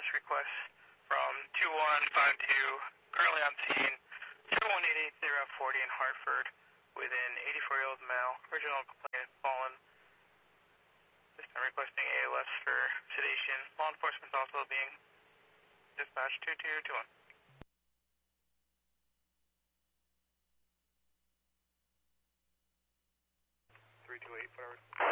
ALS request from 2152, currently on scene, 2188040 in Hartford, with an 84-year-old male, original complainant fallen. This time requesting ALS for sedation. Law enforcement is also being dispatched 2221. 328, forward.